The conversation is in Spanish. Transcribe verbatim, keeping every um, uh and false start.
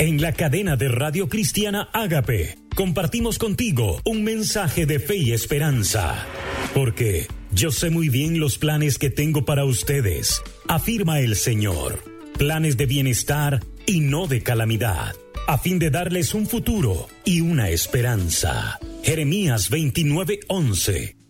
En la cadena de Radio Cristiana Ágape, compartimos contigo un mensaje de fe y esperanza. Porque yo sé muy bien los planes que tengo para ustedes, afirma el Señor. Planes de bienestar y no de calamidad, a fin de darles un futuro y una esperanza. Jeremías veintinueve once.